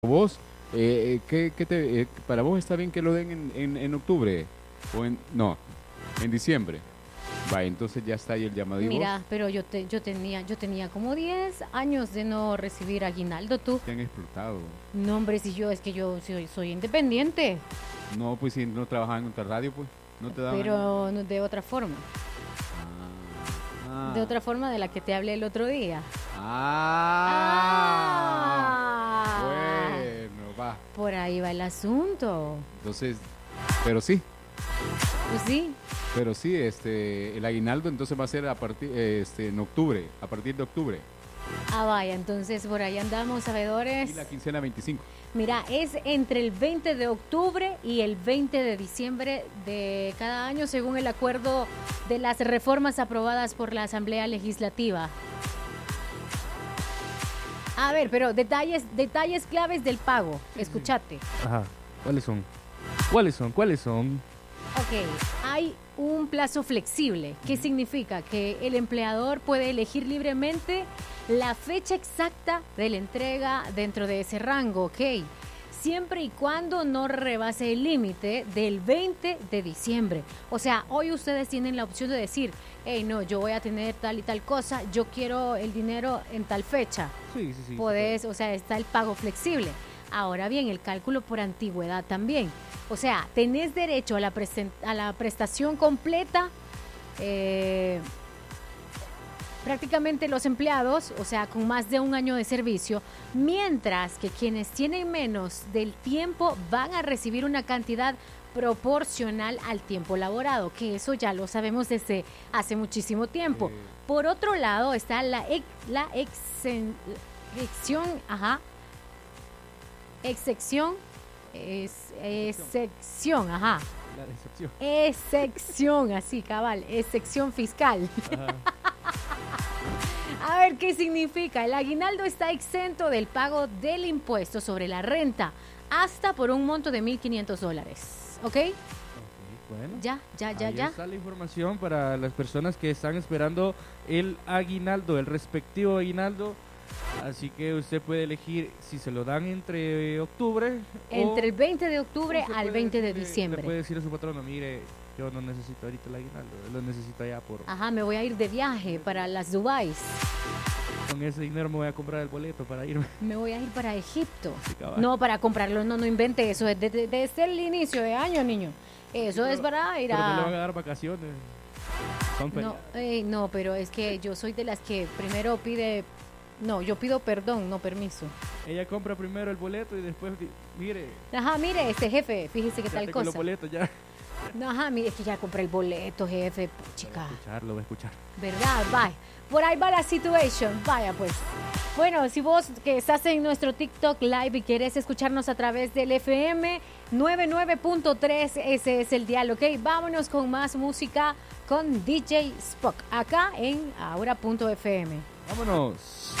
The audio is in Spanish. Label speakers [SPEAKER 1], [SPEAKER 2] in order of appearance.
[SPEAKER 1] Vos, para vos está bien que lo den en octubre no, en diciembre. Va, entonces ya está ahí el llamado. ¿Y vos?
[SPEAKER 2] Mira, pero yo tenía como 10 años de no recibir aguinaldo, tú.
[SPEAKER 1] Te han explotado.
[SPEAKER 2] No, hombre, si yo, es que yo soy independiente,
[SPEAKER 1] No, pues si no trabajaban en otra radio, pues no te daban.
[SPEAKER 2] pero de otra forma.
[SPEAKER 1] Ah,
[SPEAKER 2] De otra forma de la que te hablé el otro día.
[SPEAKER 1] Bueno, va.
[SPEAKER 2] Por ahí va el asunto.
[SPEAKER 1] Entonces, pero sí,
[SPEAKER 2] Pues sí.
[SPEAKER 1] el aguinaldo entonces va a ser a partir, en octubre, a partir de octubre.
[SPEAKER 2] Vaya, entonces por ahí andamos, sabedores.
[SPEAKER 1] Y la quincena 25.
[SPEAKER 2] Mira, es entre el 20 de octubre y el 20 de diciembre de cada año, según el acuerdo de las reformas aprobadas por la Asamblea Legislativa. A ver, pero detalles claves del pago. Escúchate.
[SPEAKER 3] Ajá. ¿Cuáles son? ¿Cuáles son?
[SPEAKER 2] Ok, hay un plazo flexible. ¿Qué significa? Que el empleador puede elegir libremente la fecha exacta de la entrega dentro de ese rango, ¿ok? Siempre y cuando no rebase el límite del 20 de diciembre. O sea, hoy ustedes tienen la opción de decir, hey, no, yo voy a tener tal y tal cosa, yo quiero el dinero en tal fecha.
[SPEAKER 3] Sí.
[SPEAKER 2] Podés, o sea, está el pago flexible. Ahora bien, el cálculo por antigüedad también. O sea, tenés derecho a la prestación completa. Prácticamente los empleados, o sea, con más de un año de servicio, mientras que quienes tienen menos del tiempo van a recibir una cantidad proporcional al tiempo laborado, que eso ya lo sabemos desde hace muchísimo tiempo. Por otro lado está la excepción, ajá.
[SPEAKER 3] La decepción.
[SPEAKER 2] Excepción, así, cabal, excepción fiscal.
[SPEAKER 3] Ajá.
[SPEAKER 2] A ver, ¿qué significa? El aguinaldo está exento del pago del impuesto sobre la renta, hasta por un monto de $1,500. ¿Ok?
[SPEAKER 3] Ok, bueno.
[SPEAKER 2] Ya.
[SPEAKER 3] Ahí está la información para las personas que están esperando el aguinaldo, el respectivo aguinaldo. Así que usted puede elegir si se lo dan entre octubre
[SPEAKER 2] Entre el 20 de
[SPEAKER 3] o
[SPEAKER 2] octubre
[SPEAKER 3] usted
[SPEAKER 2] al
[SPEAKER 3] puede
[SPEAKER 2] 20 de
[SPEAKER 3] decirle-
[SPEAKER 2] diciembre.
[SPEAKER 3] Le puede decir a su patrono, mire, yo no necesito ahorita el aguinaldo, lo necesito allá por...
[SPEAKER 2] Ajá, me voy a ir de viaje para las Dubáis.
[SPEAKER 3] Con ese dinero me voy a comprar el boleto para irme.
[SPEAKER 2] Me voy a ir para Egipto.
[SPEAKER 3] Sí, cabal.
[SPEAKER 2] No, para comprarlo, no invente eso. Es desde el inicio de año, niño. Eso es para ir
[SPEAKER 3] Pero no le van a
[SPEAKER 2] a...
[SPEAKER 3] dar vacaciones. Son
[SPEAKER 2] No,
[SPEAKER 3] feriados.
[SPEAKER 2] no, pero es que yo soy de las que primero pide... No, yo pido perdón, no permiso.
[SPEAKER 3] Ella compra primero el boleto y después, mire,
[SPEAKER 2] Ajá, mire, jefe, fíjese qué
[SPEAKER 3] ya
[SPEAKER 2] tal
[SPEAKER 3] tengo los
[SPEAKER 2] cosa.
[SPEAKER 3] boletos ya.
[SPEAKER 2] No, ajá, mire, es que ya compré el boleto, jefe, chica.
[SPEAKER 3] Lo voy a escuchar.
[SPEAKER 2] ¿Verdad? Vaya. Por ahí va la situación. Vaya, pues. Bueno, si vos que estás en nuestro TikTok Live y querés escucharnos a través del FM 99.3, ese es el dial, ¿ok? Vámonos con más música con DJ Spock, acá en Aura.fm.
[SPEAKER 3] Vámonos.